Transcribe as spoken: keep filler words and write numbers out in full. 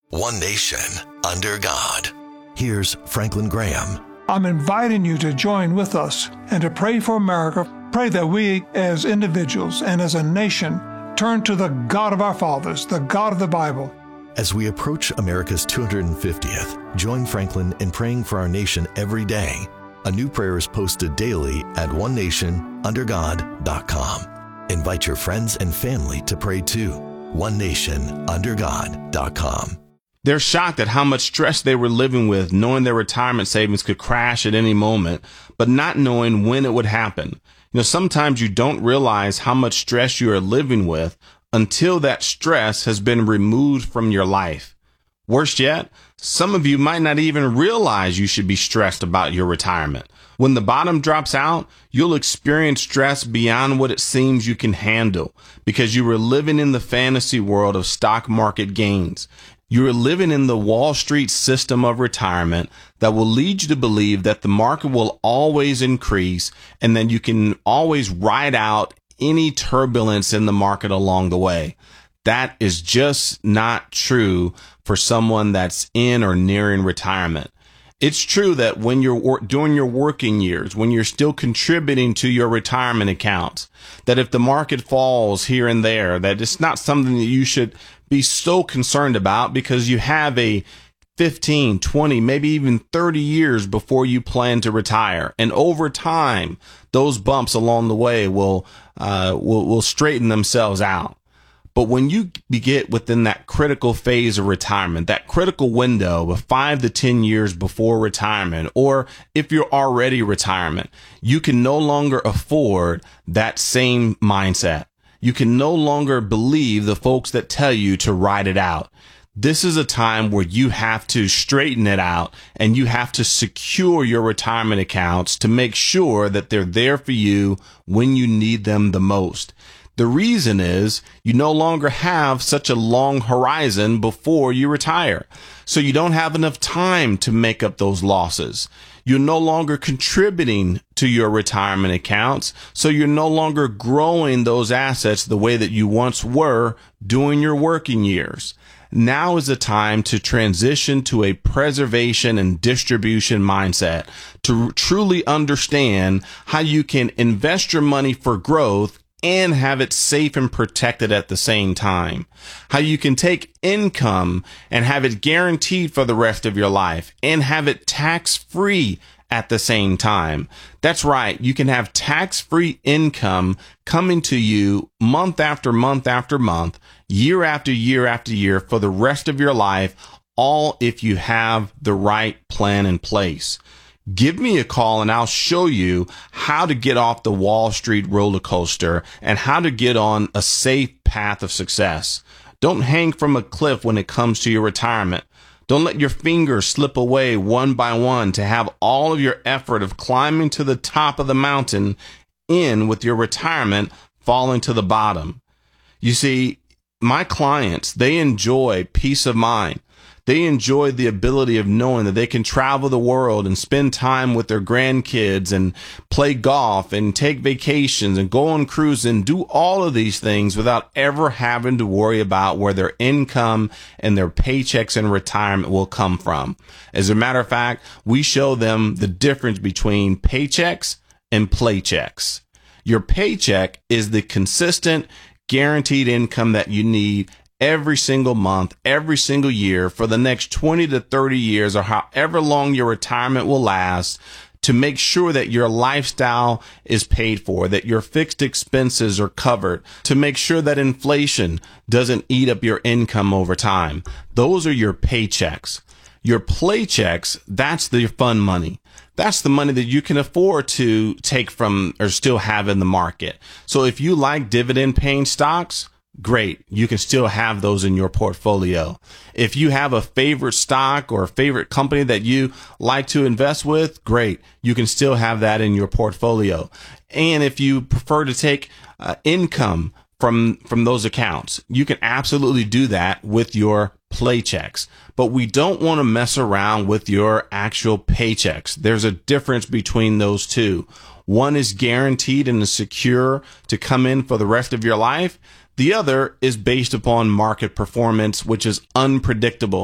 One nation under God. Here's Franklin Graham. I'm inviting you to join with us and to pray for America. Pray that we as individuals and as a nation turn to the God of our fathers, the God of the Bible. As we approach America's two hundred fiftieth, join Franklin in praying for our nation every day. A new prayer is posted daily at one nation under god dot com. Invite your friends and family to pray too. one nation under god dot com. They're shocked at how much stress they were living with, knowing their retirement savings could crash at any moment, but not knowing when it would happen. You know, sometimes you don't realize how much stress you are living with until that stress has been removed from your life. Worse yet, some of you might not even realize you should be stressed about your retirement. When the bottom drops out, you'll experience stress beyond what it seems you can handle because you were living in the fantasy world of stock market gains. You are living in the Wall Street system of retirement that will lead you to believe that the market will always increase and that you can always ride out any turbulence in the market along the way. That is just not true for someone that's in or nearing retirement. It's true that when you're doing your working years, when you're still contributing to your retirement accounts, that if the market falls here and there, that it's not something that you should be so concerned about because you have a fifteen, twenty, maybe even thirty years before you plan to retire. And over time, those bumps along the way will, uh, will, will straighten themselves out. But when you get within that critical phase of retirement, that critical window of five to ten years before retirement, or if you're already retirement, you can no longer afford that same mindset. You can no longer believe the folks that tell you to ride it out. This is a time where you have to straighten it out and you have to secure your retirement accounts to make sure that they're there for you when you need them the most. The reason is you no longer have such a long horizon before you retire. So you don't have enough time to make up those losses. You're no longer contributing to your retirement accounts. So you're no longer growing those assets the way that you once were during your working years. Now is the time to transition to a preservation and distribution mindset to truly understand how you can invest your money for growth and have it safe and protected at the same time. How you can take income and have it guaranteed for the rest of your life and have it tax-free at the same time. That's right. You can have tax-free income coming to you month after month after month, year after year after year for the rest of your life, all if you have the right plan in place. Give me a call and I'll show you how to get off the Wall Street roller coaster and how to get on a safe path of success. Don't hang from a cliff when it comes to your retirement. Don't let your fingers slip away one by one to have all of your effort of climbing to the top of the mountain in with your retirement falling to the bottom. You see, my clients, they enjoy peace of mind. They enjoy the ability of knowing that they can travel the world and spend time with their grandkids and play golf and take vacations and go on cruises and do all of these things without ever having to worry about where their income and their paychecks in retirement will come from. As a matter of fact, we show them the difference between paychecks and playchecks. Your paycheck is the consistent, guaranteed income that you need every single month, every single year for the next twenty to thirty years or however long your retirement will last to make sure that your lifestyle is paid for, that your fixed expenses are covered, to make sure that inflation doesn't eat up your income over time. Those are your paychecks. Your playchecks, that's the fun money. That's the money that you can afford to take from or still have in the market. So if you like dividend paying stocks, great. You can still have those in your portfolio. If you have a favorite stock or a favorite company that you like to invest with, great. You can still have that in your portfolio. And if you prefer to take uh, income from from those accounts, you can absolutely do that with your paychecks. But we don't want to mess around with your actual paychecks. There's a difference between those two. One is guaranteed and is secure to come in for the rest of your life. The other is based upon market performance, which is unpredictable.